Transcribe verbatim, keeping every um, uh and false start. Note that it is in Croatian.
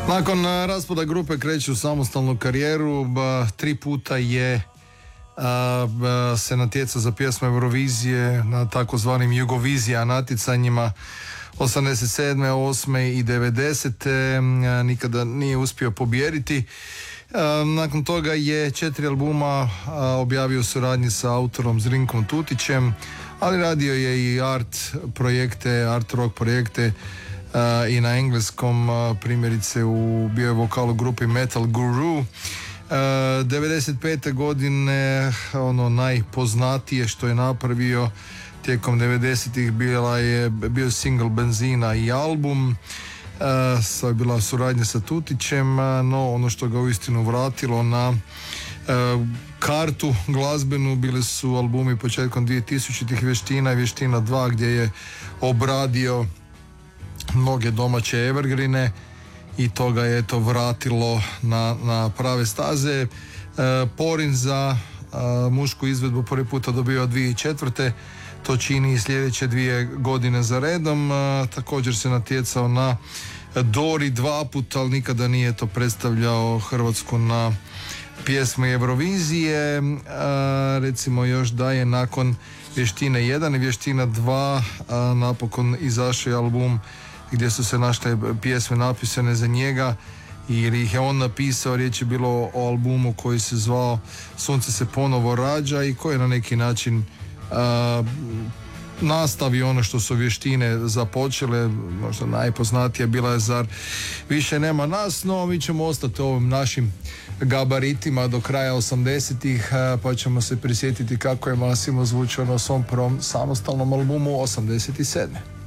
Nakon raspada grupe kreće u samostalnu karijeru, ba, tri puta je a, ba, se natjecao za pjesmu Eurovizije na takozvanim Jugovizija natjecanjima osamdeset sedme, osme i devedesete. A, nikada nije uspio pobijediti. A, nakon toga je četiri albuma a, objavio suradnji sa autorom Zrinkom Tutićem, ali radio je i art projekte, art rock projekte Uh, i na engleskom, uh, primjerice u bio je vokal u grupi Metal Guru. Uh, devedeset pete godine ono najpoznatije što je napravio tijekom devedesetih bila je bio single Benzina i album. Uh, sad je bila suradnja sa Tutićem, uh, no ono što ga uistinu vratilo na uh, kartu glazbenu bili su albumi početkom dvije tisućitih, Vještina i Vještina dva, gdje je obradio mnoge domaće evergrine i to ga je eto vratilo na, na prave staze. E, Porin za e, mušku izvedbu prvi puta dobio dvije tisuće četvrte. To čini i sljedeće dvije godine za redom. E, također se natjecao na Dori dva puta, ali nikada nije to predstavljao Hrvatsku na pjesmi Eurovizije. E, recimo još da je nakon Vještine jedan i Vještina dva a, napokon izašao album gdje su se našle pjesme napisane za njega ili ih je on napisao. Riječ je bilo o albumu koji se zvao Sunce se ponovo rađa i koji je na neki način uh, nastavio ono što su Vještine započele. Možda najpoznatija bila je Zar više nema nas, no mi ćemo ostati u ovim našim gabaritima do kraja osamdesetih, pa ćemo se prisjetiti kako je Massimo zvučao na svom prvom samostalnom albumu osamdeset sedme.